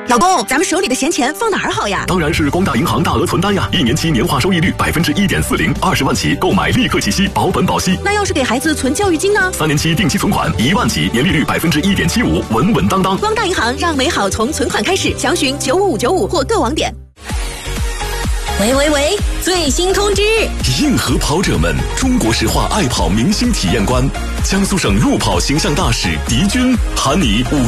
老公，咱们手里的闲钱放哪儿好呀？ 当然是光大银行大额存单呀，1年期年化收益率1.40%，20万起购买立刻起息，保本保息。 那要是给孩子存教育金呢？ 3年期定期存款1万起，年利率1.75%，稳稳当当。 光大银行让美好从存款开始，详询95595或各网点。喂，最新通知！ 硬核跑者们，中国石化爱跑明星体验官，江苏省路跑形象大使狄军喊你5